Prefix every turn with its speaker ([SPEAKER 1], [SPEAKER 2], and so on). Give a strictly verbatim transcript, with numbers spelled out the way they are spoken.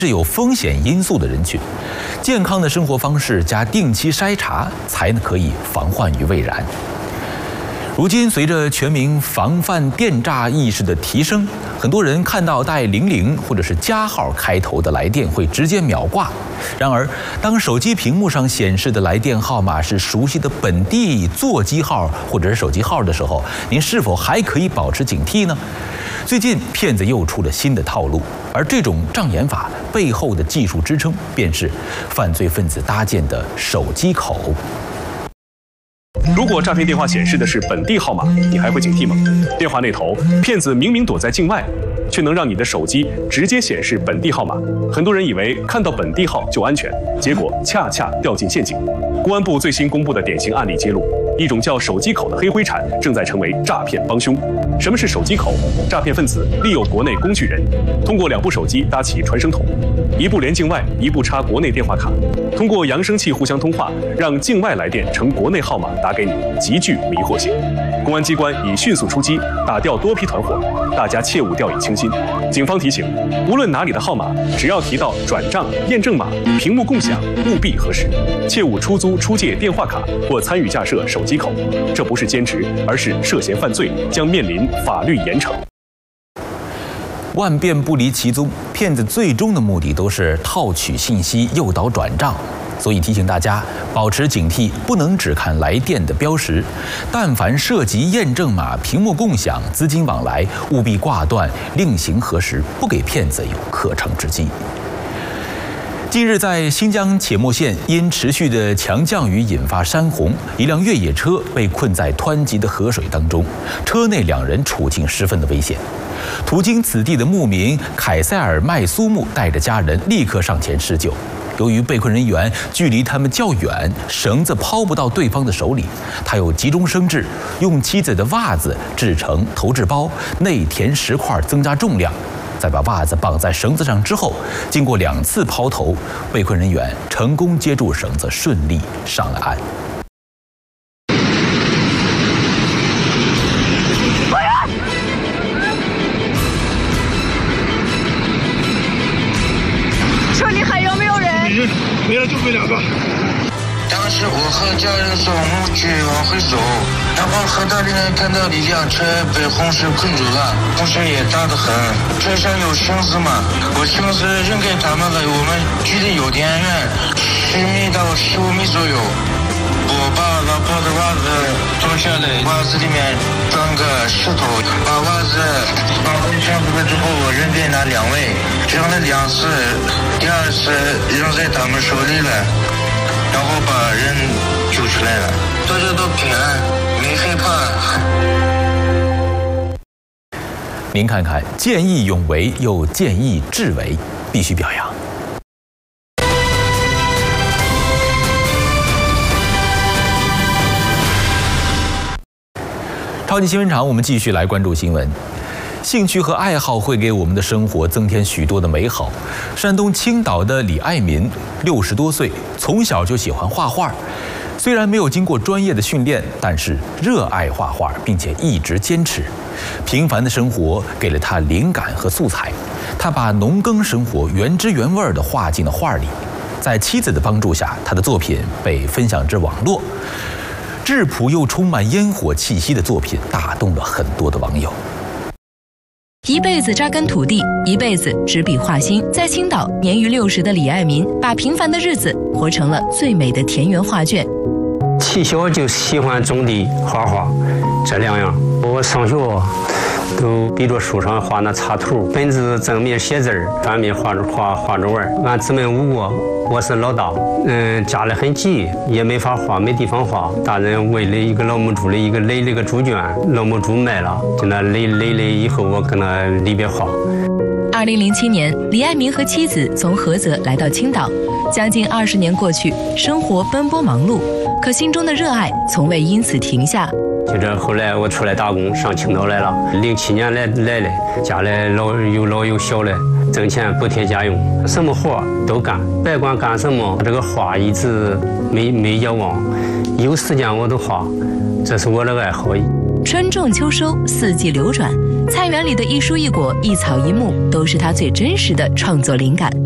[SPEAKER 1] 是有风险因素的人群。健康的生活方式加定期筛查，才可以防患于未然。如今，随着全民防范电诈意识的提升，很多人看到带零零或者是加号开头的来电会直接秒挂。然而，当手机屏幕上显示的来电号码是熟悉的本地座机号或者是手机号的时候，您是否还可以保持警惕呢？最近，骗子又出了新的套路，而这种障眼法背后的技术支撑，便是犯罪分子搭建的手机口。
[SPEAKER 2] 如果诈骗电话显示的是本地号码，你还会警惕吗？电话那头，骗子明明躲在境外，却能让你的手机直接显示本地号码。很多人以为看到本地号就安全，结果恰恰掉进陷阱。公安部最新公布的典型案例揭露，一种叫手机口的黑灰产正在成为诈骗帮凶。什么是手机口？诈骗分子利用国内工具人，通过两部手机搭起传声筒，一部连境外，一部插国内电话卡，通过扬声器互相通话，让境外来电呈国内号码打给你，极具迷惑性。公安机关已迅速出击，打掉多批团伙，大家切勿掉以轻心。警方提醒，无论哪里的号码，只要提到转账、验证码、屏幕共享，务必核实，切勿出租、出借电话卡或参与架设手机口，这不是兼职，而是涉嫌犯罪，将面临法律严惩。
[SPEAKER 1] 万变不离其宗，骗子最终的目的都是套取信息、诱导转账。所以提醒大家保持警惕，不能只看来电的标识，但凡涉及验证码、屏幕共享、资金往来，务必挂断，另行核实，不给骗子有可乘之机。近日，在新疆且末县，因持续的强降雨引发山洪，一辆越野车被困在湍急的河水当中，车内两人处境十分的危险。途经此地的牧民凯塞尔麦苏木带着家人立刻上前施救。由于被困人员距离他们较远，绳子抛不到对方的手里，他又急中生智，用妻子的袜子制成投掷包，内填石块增加重量，再把袜子绑在绳子上之后，经过两次抛投，被困人员成功接住绳子，顺利上了岸。
[SPEAKER 3] 车里还有没有人？
[SPEAKER 4] 没了，就这两个。
[SPEAKER 5] 当时我和家人从牧区往回走，然后河道里面看到一辆车被洪水困住了，洪水也大得很，车上有绳子嘛，我绳子扔给他们了，我们距离有点远，十米到十五米左右。我把老婆的袜子脱下来，袜子里面装个石头，把袜子绑回绳子了之后，我扔给那两位，扔了两次，第二次扔在他们手里了，然后把人救出来了，大家都平安，没害怕。
[SPEAKER 1] 您看看，见义勇为又见义智为，必须表扬。超级新闻场，我们继续来关注新闻。兴趣和爱好会给我们的生活增添许多的美好。山东青岛的李爱民，六十多岁，从小就喜欢画画。虽然没有经过专业的训练，但是热爱画画，并且一直坚持。平凡的生活给了他灵感和素材，他把农耕生活原汁原味地画进了画里。在妻子的帮助下，他的作品被分享至网络。质朴又充满烟火气息的作品打动了很多的网友。
[SPEAKER 6] 一辈子扎根土地，一辈子执笔画心。在青岛，年逾六十的李爱民把平凡的日子活成了最美的田园画卷。
[SPEAKER 7] 起小就喜欢种地、画画，这两样。我上学都逼着书上画那插图，本子正面写字儿，反面画着画画着玩。俺姊妹五个，我是老大，嗯，家里很挤，也没法画，没地方画。大人为了一个老母猪的一个垒了个猪圈，老母猪卖了，就那垒垒了以后，我跟那里边画。
[SPEAKER 6] 二零零七年，李爱民和妻子从菏泽来到青岛，将近二十年过去，生活奔波忙碌，可心中的热爱从未因此停下。
[SPEAKER 7] 就这后来我出来打工，上青岛来了。零七年来来了，家里老有老有小的，挣钱补贴家用，什么活都干，别管干什么，这个画一直没没遗忘，有时间我都画，这是我的爱好。
[SPEAKER 6] 春种秋收，四季流转，菜园里的一蔬一果、一草一木，都是他最真实的创作灵感。